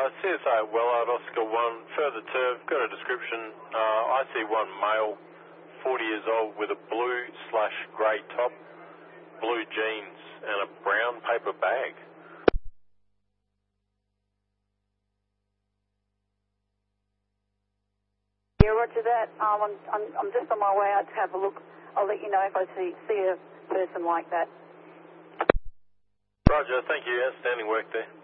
CSA Wellard, Oscar 1, further to, got a description. IC1 male, 40 years old, with a blue/grey top, blue jeans, and a brown paper bag. Yeah, roger that. I'm just on my way out to have a look. I'll let you know if I see a person like that. Roger, thank you. Outstanding work there.